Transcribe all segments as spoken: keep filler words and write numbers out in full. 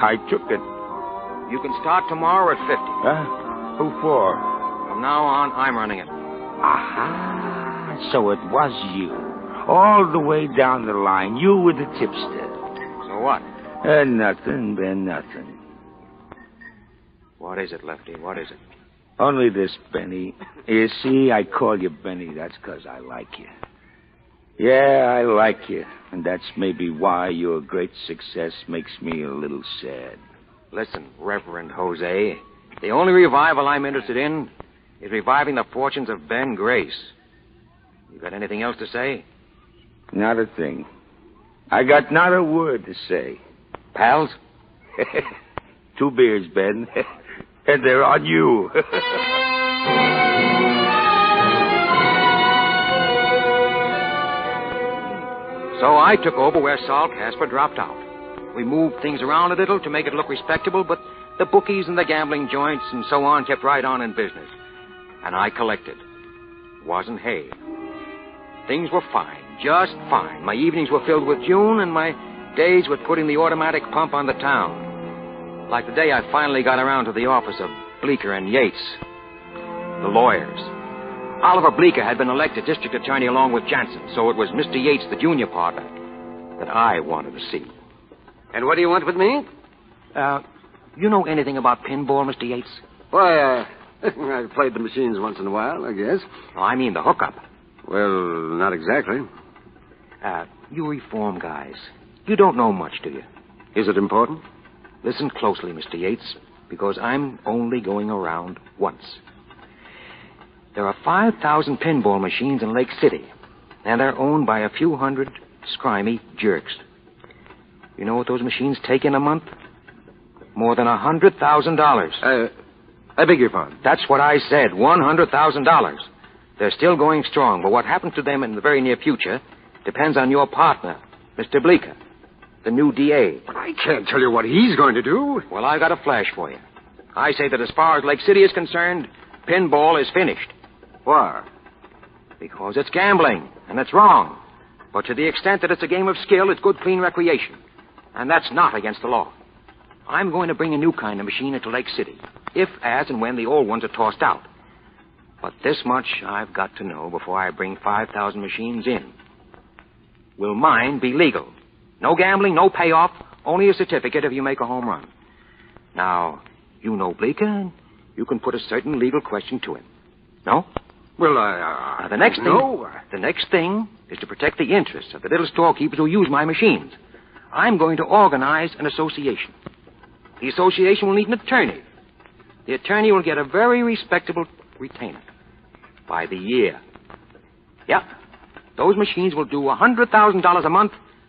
I took it. You can start tomorrow at fifty. Huh? Who for? From now on, I'm running it. Aha. So it was you. All the way down the line. You were the tipster. So what? Uh, nothing, Ben, nothing. What is it, Lefty? What is it? Only this, Benny. You see, I call you Benny. That's because I like you. Yeah, I like you. And that's maybe why your great success makes me a little sad. Listen, Reverend Jose, the only revival I'm interested in is reviving the fortunes of Ben Grace. You got anything else to say? Not a thing. I got not a word to say. Pals? Two beers, Ben. And they're on you. So I took over where Saul Casper dropped out. We moved things around a little to make it look respectable, but the bookies and the gambling joints and so on kept right on in business. And I collected. Wasn't hay. Things were fine, just fine. My evenings were filled with June, and my days with putting the automatic pump on the town. Like the day I finally got around to the office of Bleecker and Yates, the lawyers. Oliver Bleecker had been elected district attorney along with Jansen, so it was Mister Yates, the junior partner, that I wanted to see. And what do you want with me? Uh, you know anything about pinball, Mister Yates? Why, uh, I've played the machines once in a while, I guess. Oh, I mean the hookup. Well, not exactly. Uh, you reform guys. You don't know much, do you? Is it important? Listen closely, Mister Yates, because I'm only going around once. There are five thousand pinball machines in Lake City, and they're owned by a few hundred scrimey jerks. You know what those machines take in a month? More than a hundred thousand dollars. Uh, I beg your pardon. That's what I said, one hundred thousand dollars. They're still going strong, but what happens to them in the very near future depends on your partner, Mister Bleecker, the new D A. But I can't tell you what he's going to do. Well, I got a flash for you. I say that as far as Lake City is concerned, pinball is finished. Why? Because it's gambling, and it's wrong. But to the extent that it's a game of skill, it's good, clean recreation. And that's not against the law. I'm going to bring a new kind of machine into Lake City, if, as, and when the old ones are tossed out. But this much I've got to know before I bring five thousand machines in. Will mine be legal? No gambling, no payoff, only a certificate if you make a home run. Now, you know Bleecker, and you can put a certain legal question to him. No? Well, I... Uh, now, the next thing... No. The next thing is to protect the interests of the little storekeepers who use my machines. I'm going to organize an association. The association will need an attorney. The attorney will get a very respectable retainer. By the year. Yep. Those machines will do one hundred thousand dollars a month.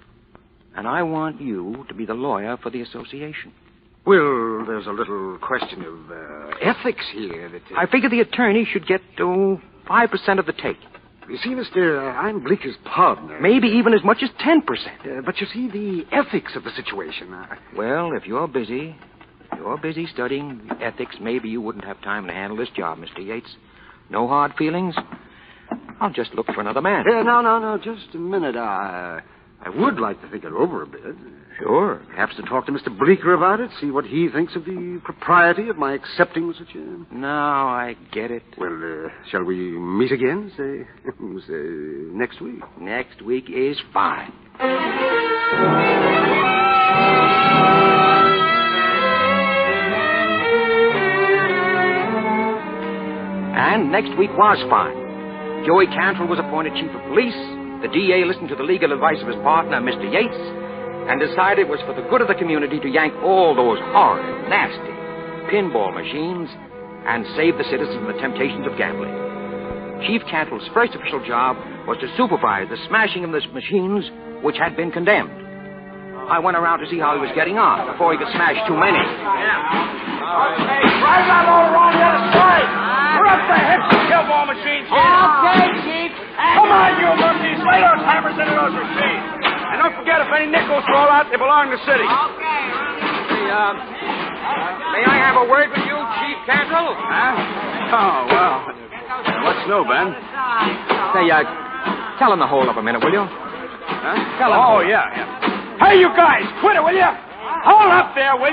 And I want you to be the lawyer for the association. Well, there's a little question of uh, ethics here. That, uh... I figure the attorney should get, oh, five percent of the take. You see, Mister, uh, I'm Bleeker's partner. Maybe even as much as ten percent. Uh, but you see, the ethics of the situation... Uh... Well, if you're busy, if you're busy studying ethics, maybe you wouldn't have time to handle this job, Mister Yates. No hard feelings. I'll just look for another man. Uh, no, no, no, just a minute. I, I would like to think it over a bit. Sure. Perhaps to talk to Mister Bleecker about it, see what he thinks of the propriety of my accepting such a... Now I get it. Well, uh, shall we meet again, say, say, next week? Next week is fine. And next week was fine. Joey Cantrell was appointed chief of police. The D A listened to the legal advice of his partner, Mister Yates, and decided it was for the good of the community to yank all those horrid, nasty pinball machines and save the citizens from the temptations of gambling. Chief Cantrell's first official job was to supervise the smashing of the machines which had been condemned. I went around to see how he was getting on before he could smash too many. Okay, drive that motor around the other side. We're up the hips with pinball machines here. Okay, Chief. Come on, you monkeys. Lay those hammers into those machines. And don't forget, if any nickels fall out, they belong to the city. Okay. Hey, uh, may I have a word with you, Chief Cantrell? Huh? Oh, well. What's new, Ben? Say, uh, tell him to hold up a minute, will you? Huh? Tell him. Oh, yeah, yeah. Hey, you guys, quit it, will you? Hold up there, will you?